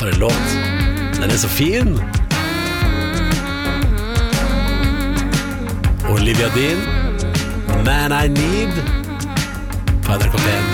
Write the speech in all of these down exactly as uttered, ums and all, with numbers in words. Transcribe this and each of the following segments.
for en låt. Den er så fin. Olivia Dean, Man I Need, på N R K P en.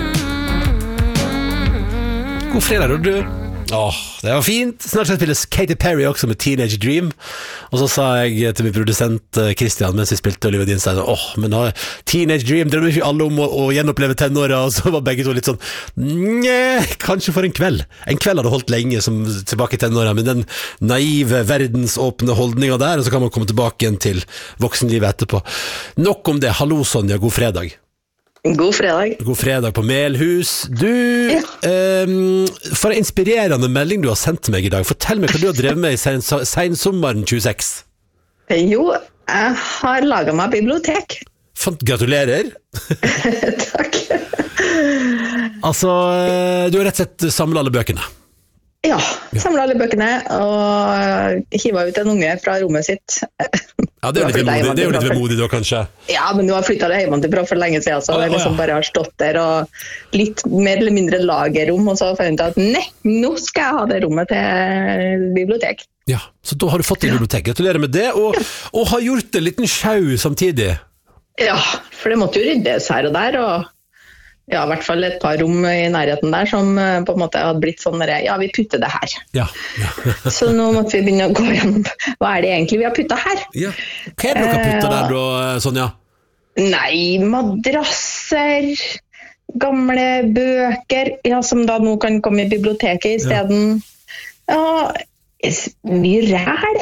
God fredag, du. Åh, det var fint. Snart skal jeg spille Katy Perry også med Teenage Dream. Og så sa jeg til min produsent Christian mens vi spilte Olivia Dean, åh, oh, men da, Teenage Dream drømmer ikke alle om å, å gjenoppleve tenåra. Og så var begge to litt sånn Nja, kanskje for en kveld. En kveld hadde holdt lenge som tilbake i tenåra, med den naive, verdensåpne holdninga der. Og så kan man komme tilbake igjen til voksenlivet etterpå. Nok om det. Hallo Sonja, god fredag. God fredag. God fredag på Melhus. Du, ja. eh, for en inspirerende melding du har sendt til meg i dag. Fortell meg hva du har drevet med i sen, sensommeren tjueseks. Jo, jeg har laget meg bibliotek. Fant, gratulerer. Takk. Altså, du har rett og slett samlet alle bøkene. Ja, samlet alle bøkene og hivet ut en unge fra rommet sitt. Ja, det er jo litt vemodig, det er jo litt vemodig da, kanskje. Ja, men du har flyttet det hjemme til proff for lenge siden, så det liksom bare har stått der og litt mer eller mindre lagerrom, og så har jeg funnet at nei, nå skal jeg ha det rommet til bibliotek. Ja, så da har du fått det i bibliotek. Gratulerer med det, og, ja. og har gjort en liten sjau samtidig. Ja, for det måtte jo ryddes her og der, og ja, i hvert fall et par rom i nærheten der som på en måte hadde blitt sånn der, ja, vi putter det her. Ja, ja. Så nå måtte vi begynne å gå gjennom, hva er det egentlig vi har puttet her? Ja. Hva er det dere har puttet der da, Sonja? Nei, madrasser, gamle bøker, ja, som da nå kan komme i biblioteket i stedet. Ja, mye ræl.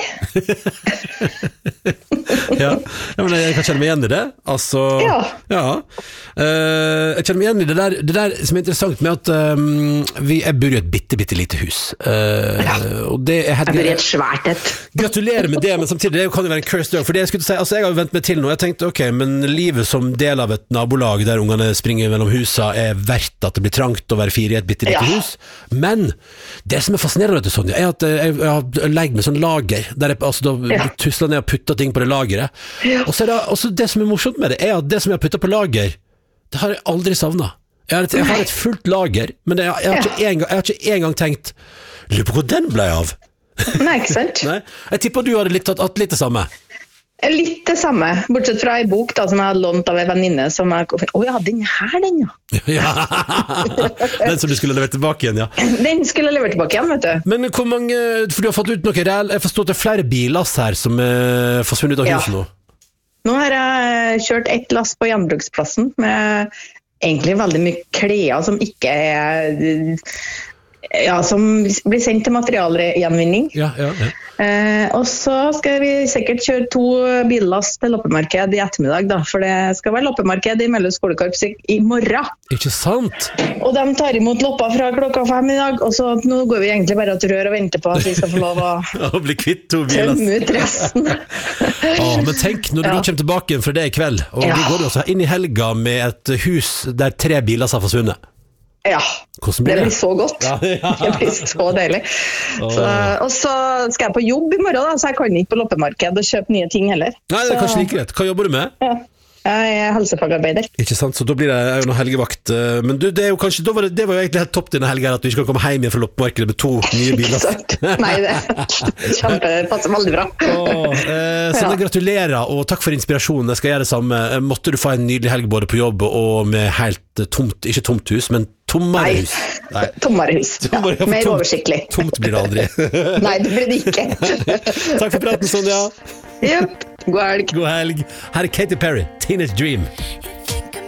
Ja, ja, men jeg kan kjenne meg igjen i det. Altså, ja. ja. Uh, jeg kjenner meg igjen i det der, det der som er interessant med at um, vi er bor i et bitte, bitte lite hus. Uh, ja. Og det er helt, jeg bor i et svært et. Gratulerer med det, men samtidig det kan jo være en cursed dog. For det jeg skulle si, altså jeg har jo vent meg til nå. Jeg tenkte, ok, men livet som del av et nabolag der ungene springer mellom husa er verdt at det blir trangt å være fire i et bitte lite ja. hus. Men det som er fascinerende, vet du, Sonja, er at jeg, jeg har legget med sånn lager, der jeg altså, da, ja. tusler ned og putter ting på det lageret. Ja. Og så er det, også det som er morsomt med det, er at det som jeg har puttet på lager, det har jeg aldri savnet. Jeg har et, jeg har et fullt lager, men jeg, jeg, har ikke en gang, jeg har ikke en gang tenkt, lurer på hvor den ble av. Nei, ikke sant? Nei. Jeg tipper du hadde litt, hatt litt det samme. Litt det samme, bortsett fra en bok da, som jeg hadde lånt av en venninne som jeg, å ja, den her den ja. Ja. Den som du skulle levere tilbake igjen, ja. Den skulle jeg levere tilbake igjen, vet du. Men hvor mange, for du har fått ut noe reell, jeg forstår at det er flere bilass her som er forsvunnet ut av huset nå. Nå har jeg kjørt ett lass på gjenbruksplassen med egentlig veldig mye klær som ikke er, ja, som blir sendt til materialgjenvinning. Ja, ja, ja. Eh, og så skal vi sikkert kjøre to billass til loppemarked i ettermiddag da, for det skal være loppemarked i Melhus skolekorps i morgen. Ikke sant? Og de tar imot loppa fra klokka fem i dag, og så nå går vi egentlig bare til rør og venter på at vi skal få lov å å bli kvitt to billass. Tømme ut resten. Åh, men tenk, når du ja. kommer tilbake igjen fra det i kveld, og ja. du går også inn i helga med et hus der tre billass har forsvunnet. Ja, blir det det? blir så godt. Ja, ja. Det blir så deilig. Så, og så skal jeg på jobb i morgen, da, så jeg kan ikke på loppemarked og kjøpe nye ting heller. Nei, det er kanskje like greit. Hva jobber du med? Ja. Jeg er helsefagarbeider. Ikke sant, så da blir det jo noe helgevakt. Men du, det er jo kanskje, da var det, det var jo egentlig helt topp denne helgen, at du ikke kan komme hjem igjen fra loppemarkedet med to nye biler. Nei, det kjempe, passer veldig bra. Åh, eh, så ja. gratulerer, og takk for inspirasjonen. Jeg skal gjøre det samme. Måtte du få en nydelig helg både på jobb og med helt tomt, ikke tomt hus, men tommere hus. Nei, tommere hus. Tommere, ja, mer tomt, oversiktlig. Tomt blir det aldri. Nei, det blir det ikke. Takk for praten, Sonja. Yep. God helg. God helg. Her er Katy Perry, Teenage Dream.